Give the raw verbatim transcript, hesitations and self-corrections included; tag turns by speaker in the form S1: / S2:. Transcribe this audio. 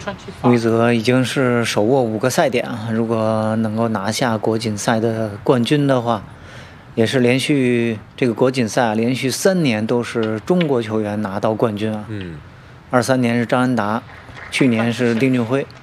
S1: 魏泽已经是手握五个赛点啊，如果能够拿下国锦赛的冠军的话，也是连续这个国锦赛啊，连续三年都是中国球员拿到冠军啊。
S2: 嗯，
S1: 二三年是张安达，去年是丁俊晖。